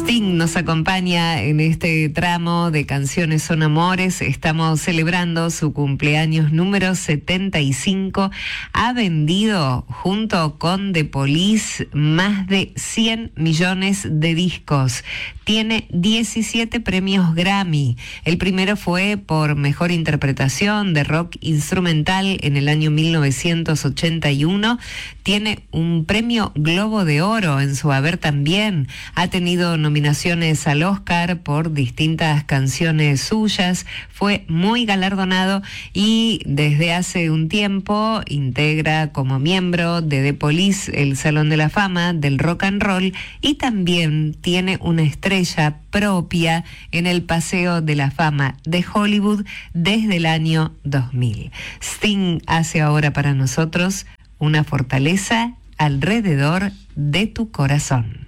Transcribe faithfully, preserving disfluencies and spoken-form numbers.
Sting nos acompaña en este tramo de Canciones son Amores. Estamos celebrando su cumpleaños número setenta y cinco. Ha vendido, junto con The Police, más de cien millones de discos. Tiene diecisiete premios Grammy. El primero fue por Mejor Interpretación de Rock Instrumental en el año mil novecientos ochenta y uno. Tiene un premio Globo de Oro en su haber también. Ha tenido nominaciones al Oscar por distintas canciones suyas. Fue muy galardonado y desde hace un tiempo integra como miembro de The Police el Salón de la Fama del Rock and Roll, y también tiene una estrella propia en el Paseo de la Fama de Hollywood desde el año dos mil. Sting hace ahora para nosotros Una fortaleza alrededor de tu corazón.